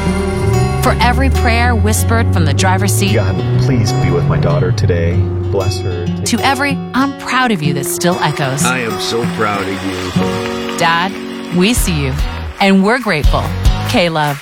For every prayer whispered from the driver's seat, God, please be with my daughter today. Bless her. to every "I'm proud of you" that still echoes. I am so proud of you. Dad, we see you, and we're grateful. K-Love.